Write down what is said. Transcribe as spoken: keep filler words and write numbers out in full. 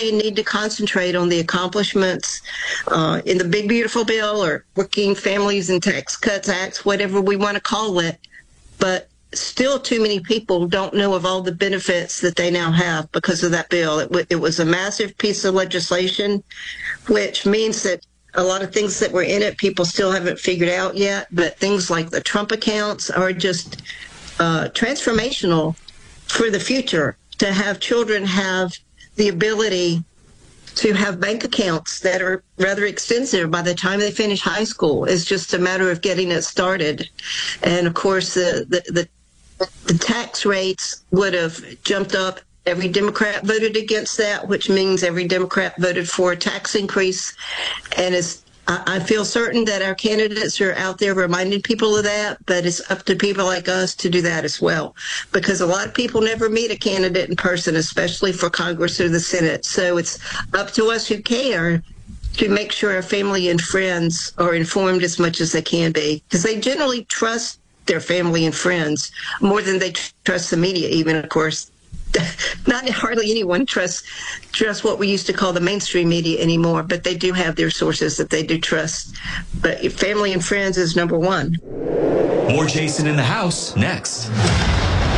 really need to concentrate on the accomplishments uh, in the Big Beautiful Bill or Working Families and Tax Cuts Act, whatever we want to call it. But still too many people don't know of all the benefits that they now have because of that bill. It, w- it was a massive piece of legislation, which means that a lot of things that were in it, people still haven't figured out yet. But things like the Trump accounts are just uh, transformational for the future, to have children have the ability to have bank accounts that are rather extensive by the time they finish high school. It's just a matter of getting it started. And of course, the, the, the The tax rates would have jumped up. Every Democrat voted against that, which means every Democrat voted for a tax increase. And it's, I feel certain that our candidates are out there reminding people of that, but it's up to people like us to do that as well, because a lot of people never meet a candidate in person, especially for Congress or the Senate. So it's up to us who care to make sure our family and friends are informed as much as they can be, because they generally trust their family and friends more than they trust the media. Even, of course, not hardly anyone trusts trusts what we used to call the mainstream media anymore, but they do have their sources that they do trust. But family and friends is number one. More Jason in the House next.